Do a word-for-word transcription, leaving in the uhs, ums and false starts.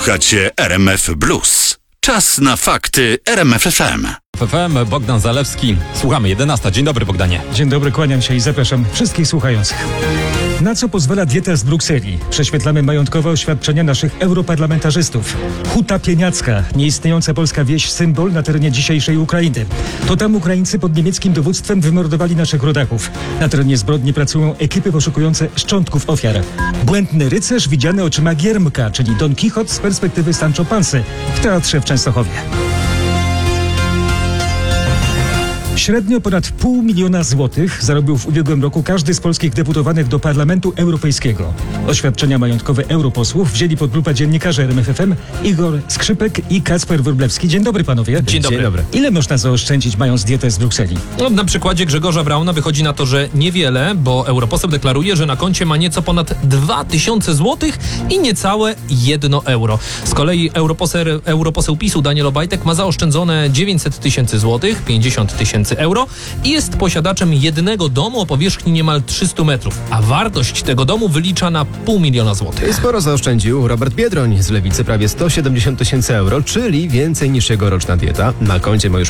Słuchacie R M F Blues. Czas na fakty R M F F M. F M, Bogdan Zalewski. Słuchamy, jedenasta. Dzień dobry, Bogdanie. Dzień dobry, kłaniam się i zapraszam wszystkich słuchających. Na co pozwala dieta z Brukseli? Prześwietlamy majątkowe oświadczenia naszych europarlamentarzystów. Huta Pieniacka, nieistniejąca polska wieś, symbol na terenie dzisiejszej Ukrainy. To tam Ukraińcy pod niemieckim dowództwem wymordowali naszych rodaków. Na terenie zbrodni pracują ekipy poszukujące szczątków ofiar. Błędny rycerz widziany oczyma Giermka, czyli Don Kichot z perspektywy Sancho Pansy w Teatrze w Częstochowie. Średnio ponad pół miliona złotych zarobił w ubiegłym roku każdy z polskich deputowanych do Parlamentu Europejskiego. Oświadczenia majątkowe europosłów wzięli pod lupę dziennikarze R M F F M Igor Skrzypek i Kacper Wróblewski. Dzień dobry, panowie. Dzień dobry. Dzień dobry. Ile można zaoszczędzić, mając dietę z Brukseli? No, na przykładzie Grzegorza Brauna wychodzi na to, że niewiele, bo europoseł deklaruje, że na koncie ma nieco ponad dwa tysiące złotych i niecałe jedno euro. Z kolei europoseł, europoseł PiSu Daniel Obajtek ma zaoszczędzone dziewięćset tysięcy złotych, pięćdziesiąt tysięcy euro i jest posiadaczem jednego domu o powierzchni niemal trzysta metrów, a wartość tego domu wylicza na pół miliona złotych. Sporo zaoszczędził Robert Biedroń z Lewicy, prawie sto siedemdziesiąt tysięcy euro, czyli więcej niż jego roczna dieta. Na koncie ma już